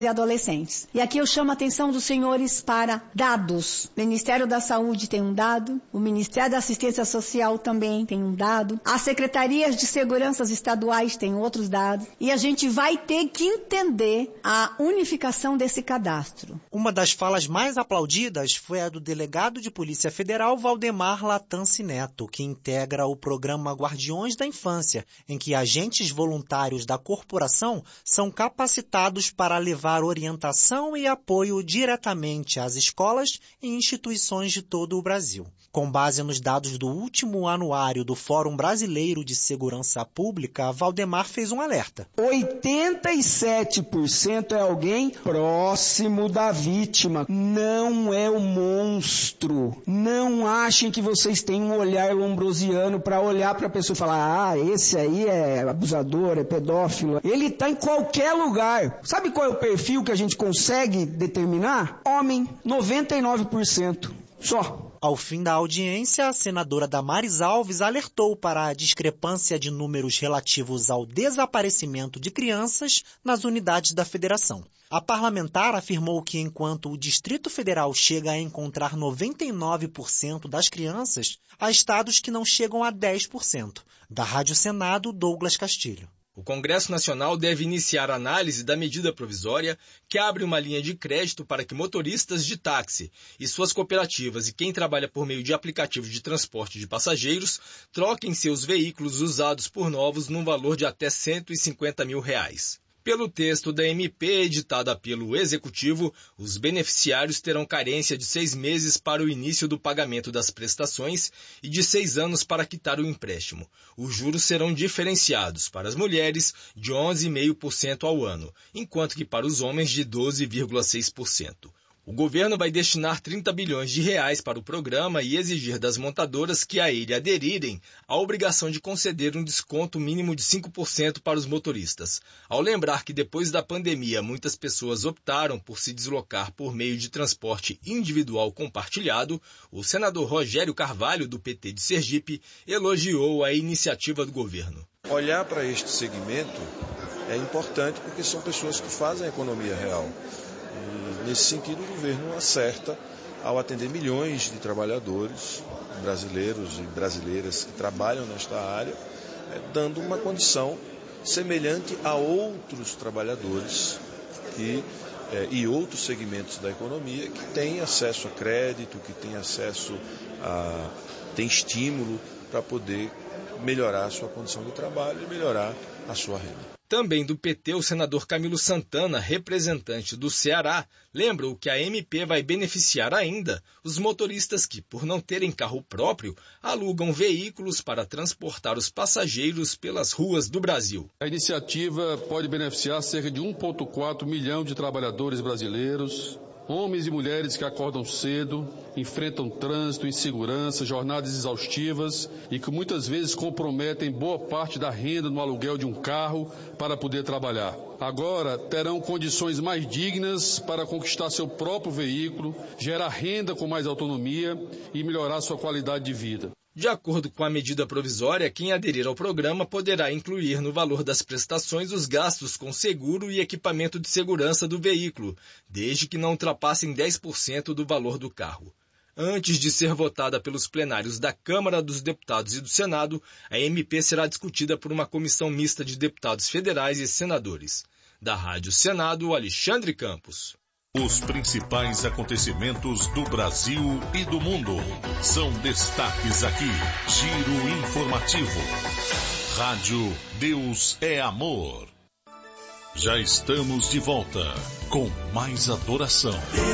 e adolescentes. E aqui eu chamo a atenção dos senhores para dados. O Ministério da Saúde tem um dado, o Ministério da Assistência Social também tem um dado, as secretarias de segurança estaduais têm outros dados, e a gente vai ter que entender a unificação desse cadastro. Uma das falas mais aplaudidas foi a do delegado de Polícia Federal, Valdemar Latance Neto, que integra o programa Guardiões da Infância, em que agentes voluntários da corporação são capacitados para levar orientação e apoio diretamente às escolas e instituições de todo o Brasil. Com base nos dados do último anuário do Fórum Brasileiro de Segurança Pública, Valdemar fez um alerta. 87% é alguém próximo da vítima, não é o monstro. Não achem que vocês têm um olhar lombrosiano para olhar para a pessoa e falar, esse aí é abusador, é pedófilo. Ele está em qualquer lugar. Sabe qual é o perfil que a gente consegue determinar? Homem, 99%. Só. Ao fim da audiência, a senadora Damares Alves alertou para a discrepância de números relativos ao desaparecimento de crianças nas unidades da federação. A parlamentar afirmou que enquanto o Distrito Federal chega a encontrar 99% das crianças, há estados que não chegam a 10%. Da Rádio Senado, Douglas Castilho. O Congresso Nacional deve iniciar a análise da medida provisória que abre uma linha de crédito para que motoristas de táxi e suas cooperativas e quem trabalha por meio de aplicativos de transporte de passageiros troquem seus veículos usados por novos num valor de até R$150 mil. Pelo texto da MP editada pelo Executivo, os beneficiários terão carência de 6 meses para o início do pagamento das prestações e de 6 anos para quitar o empréstimo. Os juros serão diferenciados para as mulheres de 11,5% ao ano, enquanto que para os homens de 12,6%. O governo vai destinar R$30 bilhões para o programa e exigir das montadoras que a ele aderirem a obrigação de conceder um desconto mínimo de 5% para os motoristas. Ao lembrar que depois da pandemia muitas pessoas optaram por se deslocar por meio de transporte individual compartilhado, o senador Rogério Carvalho, do PT de Sergipe, elogiou a iniciativa do governo. Olhar para este segmento é importante porque são pessoas que fazem a economia real. E, nesse sentido, o governo acerta ao atender milhões de trabalhadores brasileiros e brasileiras que trabalham nesta área, dando uma condição semelhante a outros trabalhadores e outros segmentos da economia que têm acesso a crédito, que têm estímulo para poder melhorar a sua condição de trabalho e melhorar a sua renda. Também do PT, o senador Camilo Santana, representante do Ceará, lembrou que a MP vai beneficiar ainda os motoristas que, por não terem carro próprio, alugam veículos para transportar os passageiros pelas ruas do Brasil. A iniciativa pode beneficiar cerca de 1,4 milhão de trabalhadores brasileiros, homens e mulheres que acordam cedo, enfrentam trânsito, insegurança, jornadas exaustivas e que muitas vezes comprometem boa parte da renda no aluguel de um carro para poder trabalhar. Agora terão condições mais dignas para conquistar seu próprio veículo, gerar renda com mais autonomia e melhorar sua qualidade de vida. De acordo com a medida provisória, quem aderir ao programa poderá incluir no valor das prestações os gastos com seguro e equipamento de segurança do veículo, desde que não ultrapassem 10% do valor do carro. Antes de ser votada pelos plenários da Câmara dos Deputados e do Senado, a MP será discutida por uma comissão mista de deputados federais e senadores. Da Rádio Senado, Alexandre Campos. Os principais acontecimentos do Brasil e do mundo são destaques aqui. Giro informativo. Rádio Deus é Amor. Já estamos de volta com mais adoração.